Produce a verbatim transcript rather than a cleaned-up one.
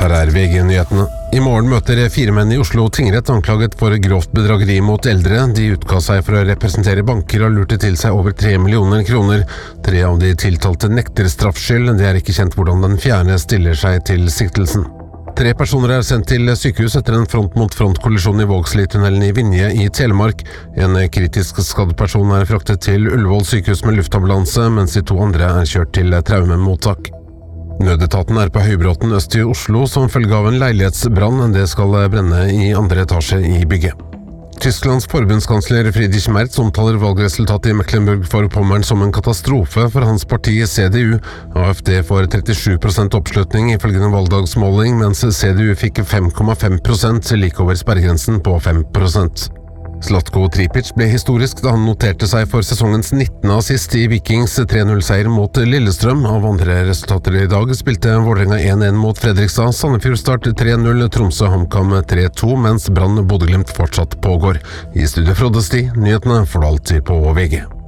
Her er V G-nyhetene. I morgen møter fire menn i Oslo tingrett anklaget for grovt bedrageri mot eldre. De utga seg for å representere banker og lurte til seg over tre millioner kroner. Tre av de tiltalte nekter straffskyld. Det er ikke kjent hvordan den fjerde stiller seg til siktelsen. Tre personer er sendt til sykehus etter en front-mot-front-kollisjon i Vågslitunnelen i Vinje i Telemark. En kritisk skadd person er fraktet til Ullevål sykehus med luftambulanse, mens de to andre er kjørt til traumemottak. Nødetaten er på Høybråten øst i Oslo som følge av en leilighetsbrann. Det skal brenne i andre etasje i bygget. Tysklands forbundskansler Friedrich Merz omtaler valgresultatet i Mecklenburg-Vorpommern som en katastrofe for hans parti C D U. AfD får trettisju prosent oppslutning ifølge en valgdagsmåling, mens C D U fikk fem komma fem prosent, like over sperregrensen på fem prosent. Zlatko Tripic ble historisk da han noterte seg for sesongens nittende assist i Vikings tre null-seier mot Lillestrøm. Av andre resultater i dag spilte Vålerenga en en mot Fredrikstad, Sandefjord Start tre null, Tromsø HamKam tre to, mens Brann Bodø Glimt fortsatt pågår. I studio Frode Sti, nyhetene får du alltid på V G.